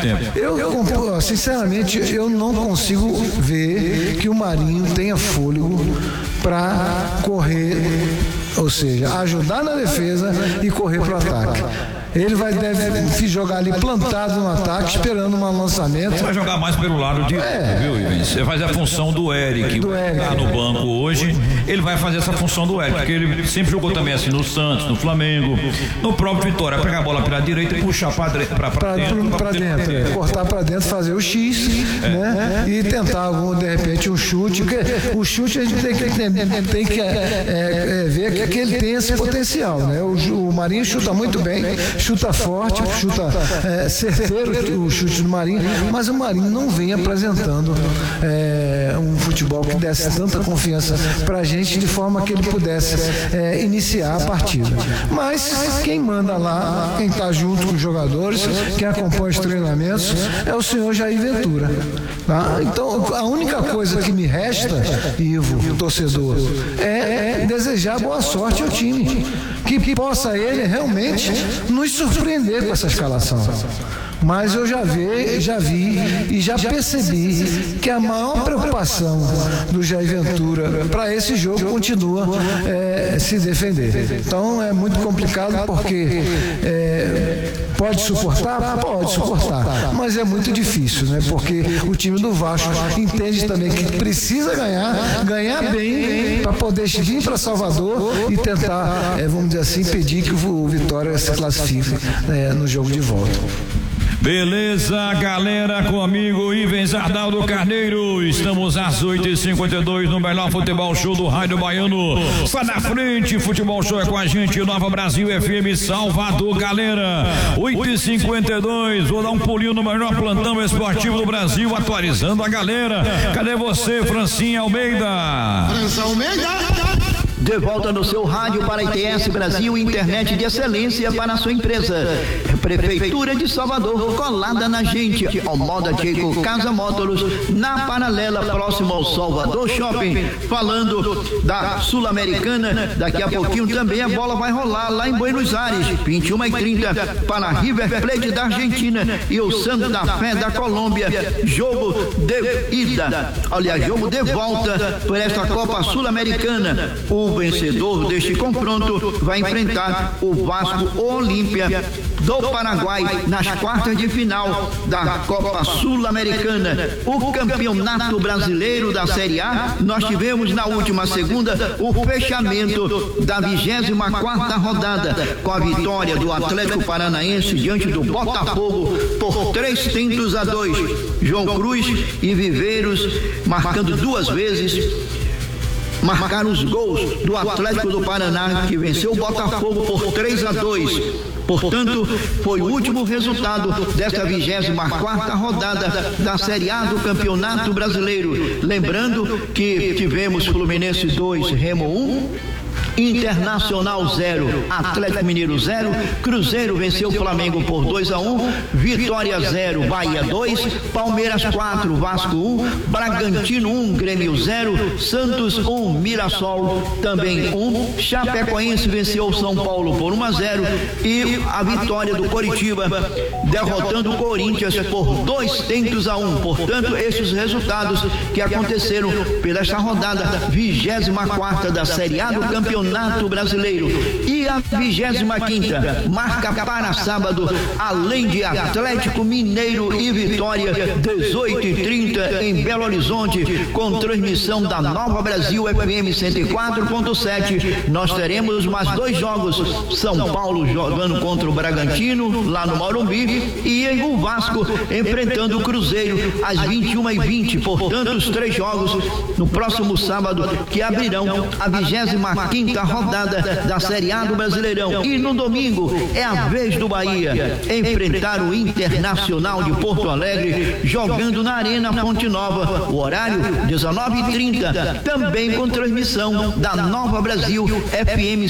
tempo. Eu sinceramente, eu não consigo ver que o Marinho tenha fôlego para correr, ou seja, ajudar na defesa e correr para o ataque. Ele deve jogar ali plantado no ataque, esperando um lançamento. Ele vai jogar mais pelo lado direito, viu, Ivens? Você faz a função do Eric, que está no banco hoje. Ele vai fazer essa função do Eric, porque ele sempre jogou também assim no Santos, no Flamengo, no próprio Vitória. Pegar a bola pela direita e puxar para dentro. Cortar para dentro, fazer o X, né? E tentar, de repente, um chute. O chute a gente tem que ver que ele tem esse potencial, né? O Marinho chuta muito bem, chuta forte, chuta certeiro o chute do Marinho, mas o Marinho não vem apresentando um futebol que desse tanta confiança pra gente, de forma que ele pudesse iniciar a partida. Mas quem manda lá, quem está junto com os jogadores, quem acompanha os treinamentos, é o senhor Jair Ventura. Tá? Então, a única coisa que me resta, Ivo, torcedor, é desejar boa sorte ao time, que possa ele realmente nos surpreender com essa escalação. Mas eu já vi e já percebi que a maior preocupação do Jair Ventura para esse jogo continua se defender. Então é muito complicado, porque pode suportar? Pode suportar, mas é muito difícil, né? Porque o time do Vasco entende também que precisa ganhar bem para poder vir para Salvador e tentar, vamos dizer assim, impedir que o Vitória se classifique no jogo de volta. Beleza, galera, comigo Ivens Arnaldo Carneiro. Estamos às 8h52 no melhor futebol show do Rádio Baiano. Está na frente, futebol show é com a gente, Nova Brasil FM Salvador, galera. 8h52, vou dar um pulinho no melhor plantão esportivo do Brasil, atualizando a galera. Cadê você, Francinha Almeida? França Almeida! De volta no seu rádio para ITS Brasil, internet de excelência para a sua empresa. Prefeitura de Salvador, colada na gente. Ao moda Jacob Casa Módulos, na paralela, próximo ao Salvador Shopping. Falando da Sul-Americana, daqui a pouquinho também a bola vai rolar lá em Buenos Aires, 21h30, para River Plate da Argentina e o Santa Fé da Colômbia. Jogo de ida, aliás, jogo de volta por esta Copa Sul-Americana. O vencedor deste confronto vai enfrentar o Vasco Olímpia do Paraguai nas quartas de final da Copa Sul-Americana. O Campeonato Brasileiro da Série A, nós tivemos na última segunda o fechamento da 24ª rodada, com a vitória do Atlético Paranaense diante do Botafogo por 3-2. João Cruz e Viveiros marcando duas vezes. Marcaram os gols do Atlético do Paraná, que venceu o Botafogo por 3-2. Portanto, foi o último resultado desta 24ª rodada da Série A do Campeonato Brasileiro. Lembrando que tivemos Fluminense 2, Remo 1, Internacional 0, Atlético Mineiro 0, Cruzeiro venceu o Flamengo por 2-1, Vitória 0, Bahia 2, Palmeiras 4, Vasco 1, Bragantino 1, Grêmio 0, Santos 1, Mirassol também 1, Chapecoense venceu o São Paulo por 1-0 e a vitória do Coritiba derrotando o Corinthians por 2-1. Portanto, esses resultados que aconteceram pela esta rodada 24ª da Série A do Campeonato Brasileiro. E a 25ª marca para sábado, além de Atlético Mineiro e Vitória, 18h30 em Belo Horizonte, com transmissão da Nova Brasil FM 104.7. Nós teremos mais dois jogos: São Paulo jogando contra o Bragantino lá no Morumbi e o Vasco enfrentando o Cruzeiro às 21h20. Portanto, os três jogos no próximo sábado que abrirão a 25ª rodada da Série A do Brasileirão. E no domingo é a vez do Bahia enfrentar o Internacional de Porto Alegre, jogando na Arena Fonte Nova. O horário 19h30, também com transmissão da Nova Brasil FM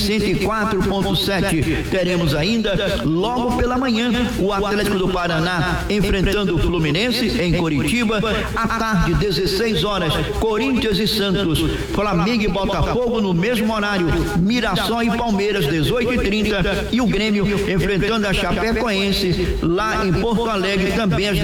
104.7. Teremos ainda logo pela manhã o Atlético do Paraná enfrentando o Fluminense em Coritiba. À tarde, 16 horas, Corinthians e Santos, Flamengo e Botafogo no mesmo horário, Mirassol e Palmeiras 18h30 e o Grêmio enfrentando a Chapecoense lá em Porto Alegre também às